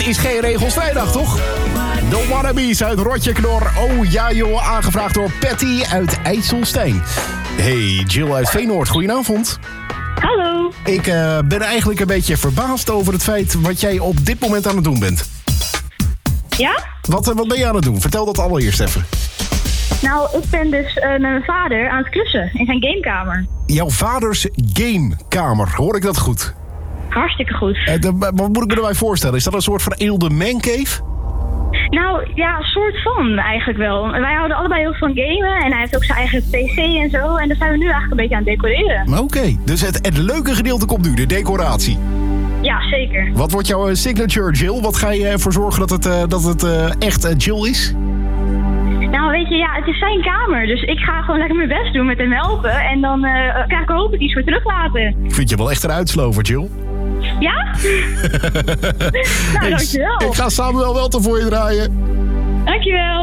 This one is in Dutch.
Is geen regelsvrijdag, toch? De Wannabes uit Rotje Knor. Oh ja joh, aangevraagd door Patty uit IJsselstein. Hey, Jill uit Veenoord, goedenavond. Hallo. Ik ben eigenlijk een beetje verbaasd over het feit wat jij op dit moment aan het doen bent. Ja? Wat ben je aan het doen? Vertel dat allereerst even. Nou, ik ben dus met mijn vader aan het klussen in zijn gamekamer. Jouw vaders gamekamer, hoor ik dat goed? Hartstikke goed. Wat moet ik me erbij voorstellen? Is dat een soort van eelde mancave? Nou, ja, soort van eigenlijk wel. Wij houden allebei heel veel van gamen en hij heeft ook zijn eigen PC en zo. En daar zijn we nu eigenlijk een beetje aan het decoreren. Oké, dus het leuke gedeelte komt nu, de decoratie. Ja, zeker. Wat wordt jouw signature, Jill? Wat ga je ervoor zorgen dat het echt Jill is? Nou, weet je, ja, het is zijn kamer. Dus ik ga gewoon lekker mijn best doen met hem helpen. En dan krijg ik hopelijk iets voor terug later. Ik vind je wel echt een uitslover, Jill. Ja? Nou, dankjewel. Ik ga Samuel wel te voor je draaien. Dankjewel.